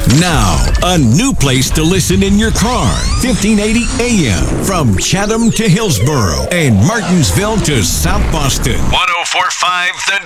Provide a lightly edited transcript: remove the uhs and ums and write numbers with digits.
Now, a new place to listen in your car. 1580 AM from Chatham to Hillsborough and Martinsville to South Boston. 1045 The